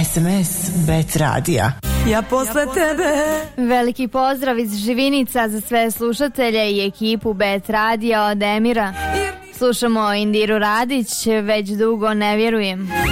SMS Bet radija. Ja posle tebe. Veliki pozdrav iz Živinica za sve slušatelje i ekipu Bet radija od Emira. Slušamo Indiru Radić, već dugo ne vjerujem.